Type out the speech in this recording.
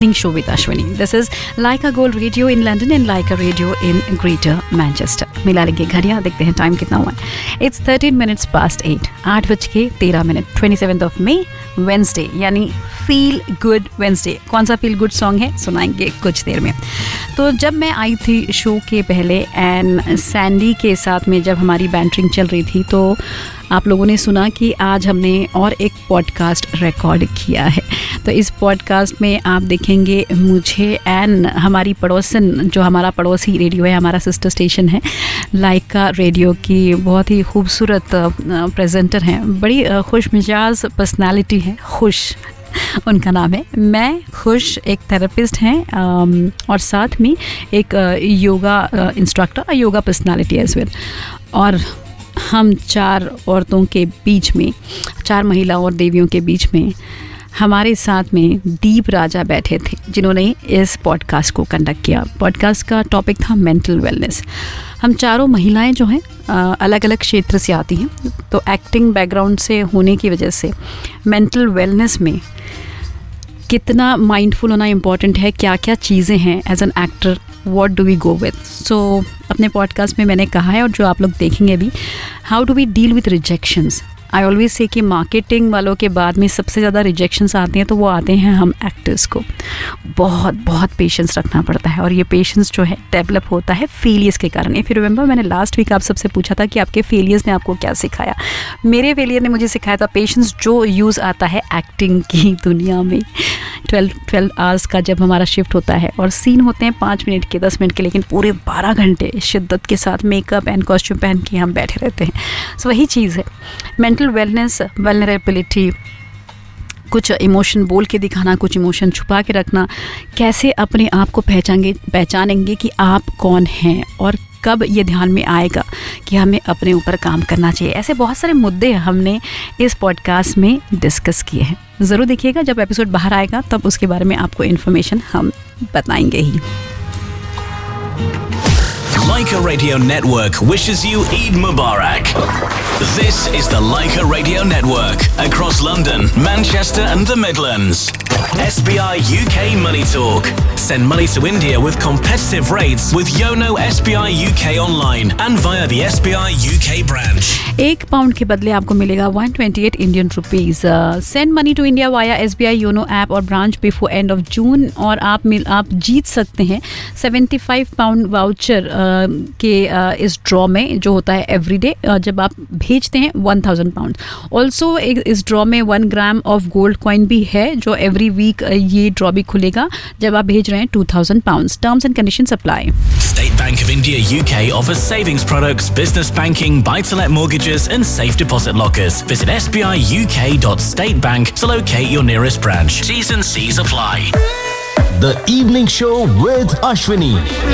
Show with Ashwini. This is Laika Gold Radio in London and Laika Radio in Greater Manchester. मिला लेंगे घड़ियाँ, देखते हैं time कितना हुआ है. It's 13 minutes past 8. 8:13. 27th of May, Wednesday, यानी फील गुड वेंसडे. कौन सा फील गुड सॉन्ग है सुनाएंगे कुछ देर में. तो जब मैं आई थी शो के पहले एंड सैंडी के साथ में जब हमारी बैंटरिंग चल रही थी, तो आप लोगों ने सुना कि आज हमने और एक पॉडकास्ट रिकॉर्ड किया है. तो इस पॉडकास्ट में आप देखेंगे मुझे एंड हमारी पड़ोसन, जो हमारा पड़ोसी रेडियो है, हमारा सिस्टर स्टेशन है लाइका रेडियो की बहुत ही खूबसूरत प्रेजेंटर हैं. बड़ी खुश मिजाज पर्सनालिटी है. खुश उनका नाम है. मैं खुश एक थेरेपिस्ट हैं और साथ में एक yoga instructor, yoga personality as well. और हम 4 औरतों के बीच में, 4 महिलाओं और देवियों के बीच में हमारे साथ में दीप राजा बैठे थे, जिन्होंने इस पॉडकास्ट को कंडक्ट किया. पॉडकास्ट का टॉपिक था मेंटल वेलनेस. हम चारों महिलाएं जो हैं अलग अलग क्षेत्र से आती हैं, तो एक्टिंग बैकग्राउंड से होने की वजह से मेंटल वेलनेस में कितना माइंडफुल होना इम्पॉर्टेंट है, क्या क्या चीज़ें हैं as an actor, what do we go with. सो अपने पॉडकास्ट में मैंने कहा है और जो आप लोग देखेंगे भी, how do we deal with rejections. I always say कि मार्केटिंग वालों के बाद में सबसे ज़्यादा रिजेक्शंस आते हैं, तो वो आते हैं हम एक्टर्स को. बहुत बहुत पेशेंस रखना पड़ता है और ये पेशेंस जो है डेवलप होता है फेलियर्स के कारण. इफ़ यू रिमेंबर, मैंने लास्ट वीक आप सबसे पूछा था कि आपके फेलियर्स ने आपको क्या सिखाया. मेरे फेलियर ने मुझे सिखाया था पेशेंस, जो यूज़ आता है एक्टिंग की दुनिया में. 12 आवर्स का जब हमारा शिफ्ट होता है और सीन होते हैं 5 मिनट के, 10 मिनट के, लेकिन पूरे 12 घंटे शिद्दत के साथ मेकअप एंड कॉस्ट्यूम पहन के हम बैठे रहते हैं. सो वही चीज़ है मेंटल वेलनेस, वल्नरेबिलिटी. कुछ इमोशन बोल के दिखाना, कुछ इमोशन छुपा के रखना. कैसे अपने आप को पहचानेंगे कि आप कौन हैं और कब ये ध्यान में आएगा कि हमें अपने ऊपर काम करना चाहिए. ऐसे बहुत सारे मुद्दे हमने इस पॉडकास्ट में डिस्कस किए हैं. ज़रूर देखिएगा, जब एपिसोड बाहर आएगा तब उसके बारे में आपको इन्फॉर्मेशन हम बताएंगे ही. Laika Radio Network wishes you Eid Mubarak. This is the Laika Radio Network across London, Manchester and the Midlands. SBI UK Money Talk. Send money to India with competitive rates with Yono SBI UK online and via the SBI UK branch. £1 के बदले आपको मिलेगा 128 Indian rupees. Send money to India via SBI YONO app और branch before end of June, और आप जीत सकते हैं £75 voucher के इस ड्रॉ में, जो होता है एवरीडे जब आप भेजते हैं £1000. ऑल्सो इस ड्रॉ में 1 ग्राम ऑफ गोल्ड कॉइन भी है, जो एवरी वीक ये ड्रॉ भी खुलेगा जब आप भेज रहे हैं £2000. Terms and conditions apply. State Bank of India UK offers savings products, business banking, buy-to-let mortgages and safe deposit lockers. Visit sbiuk.statebank to locate your nearest branch. T's and C's apply. The Evening Show with Ashwini.